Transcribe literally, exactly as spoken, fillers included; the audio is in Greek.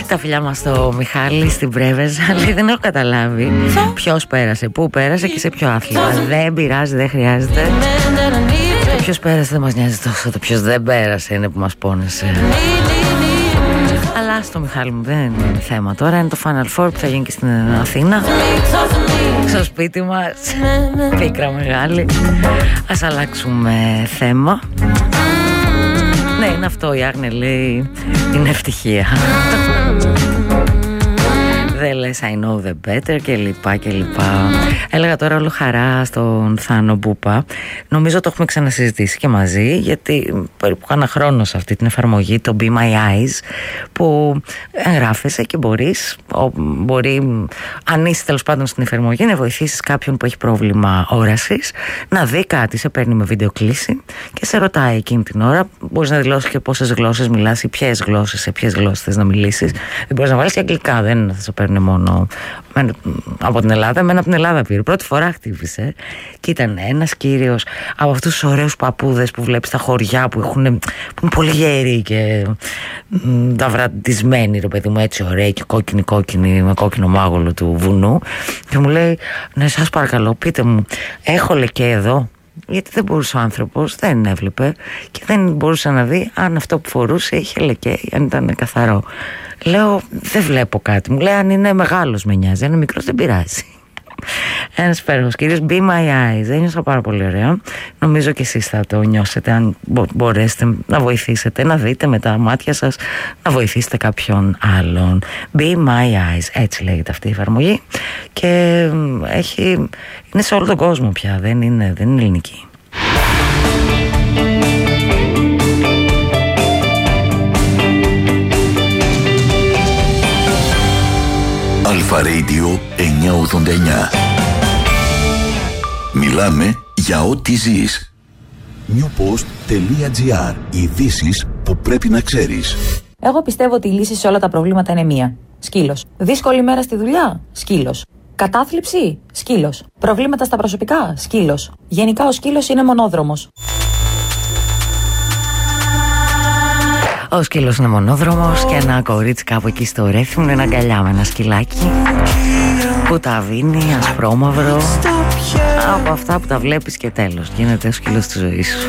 Τα φιλιά μας στο Μιχάλη στην Πρέβεζα. Λέει δεν έχω καταλάβει ποιος πέρασε, πού πέρασε και σε ποιο άθλημα. Δεν πειράζει, δεν χρειάζεται. Το ποιος πέρασε δεν μας νοιάζει τόσο. Το ποιος δεν πέρασε είναι που μας πόνεσε. Αλλά στο Μιχάλη μου δεν είναι θέμα τώρα. Είναι το Final Four που θα γίνει και στην Αθήνα, στο σπίτι μας. Πίκρα μεγάλη. Ας αλλάξουμε θέμα. Ναι, είναι αυτό, η Άγνε λέει, είναι ευτυχία. Δεν λες I know the better και λοιπά και λοιπά. Έλεγα τώρα όλο χαρά στον Θάνο Μπούπα. Νομίζω το έχουμε ξανασυζητήσει και μαζί, γιατί περίπου κάνα χρόνο σε αυτή την εφαρμογή, το Be My Eyes, που εγγράφεσαι και μπορείς, μπορεί, αν είσαι τέλος πάντων στην εφαρμογή, να βοηθήσεις κάποιον που έχει πρόβλημα όρασης, να δει κάτι, σε παίρνει με βίντεο κλήση και σε ρωτάει εκείνη την ώρα. Μπορείς να δηλώσεις και πόσες γλώσσες μιλάς ή ποιες γλώσσες, σε ποιες γλώσσες θες να μιλήσεις. Δεν μπορείς να βάλεις και αγγλικά, δεν είναι, θα σε παίρνει μόνο από την Ελλάδα. Εμένα από την Ελλάδα πήρε. Πρώτη φορά χτύπησε και ήταν ένας κύριος από αυτούς τους ωραίους παππούδες που βλέπεις στα χωριά που, έχουν, που είναι πολύ γεροί και ταυρατισμένοι, ρε παιδί μου, έτσι ωραίοι και κόκκινοι κόκκινοι με κόκκινο μάγολο του βουνού, και μου λέει ναι, σας παρακαλώ πείτε μου, έχω λεκέ εδώ? Γιατί δεν μπορούσε ο άνθρωπος, δεν έβλεπε και δεν μπορούσε να δει αν αυτό που φορούσε είχε λεκέ, αν ήταν καθαρό. Λέω δεν βλέπω κάτι. Μου λέει αν είναι μεγάλος με νοιάζει, αν είναι μικρός δεν πειράζει. Ένας υπέροχος κύριος, Be My Eyes. Ένιωσα πάρα πολύ ωραία. Νομίζω και εσείς θα το νιώσετε, αν μπορέσετε να βοηθήσετε, να δείτε με τα μάτια σας, να βοηθήσετε κάποιον άλλον. Be My Eyes, έτσι λέγεται αυτή η εφαρμογή. Και έχει, είναι σε όλο τον κόσμο πια, δεν είναι, δεν είναι ελληνική. Αλφα Radio εννιακόσια ογδόντα εννιά. Μιλάμε για ό,τι ζεις. newpost.gr. Ειδήσεις που πρέπει να ξέρεις. Εγώ πιστεύω ότι η λύση σε όλα τα προβλήματα είναι μία. Σκύλος. Δύσκολη μέρα στη δουλειά. Σκύλος. Κατάθλιψη. Σκύλος. Προβλήματα στα προσωπικά. Σκύλος. Γενικά ο σκύλος είναι μονόδρομος. Ο σκύλος είναι μονόδρομος και ένα κορίτσι κάπου εκεί στο Ρέθιμο είναι αγκαλιά με ένα σκυλάκι που τα βίνει ασπρόμαυρο, από αυτά που τα βλέπεις και τέλος γίνεται ο σκύλος της ζωής σου.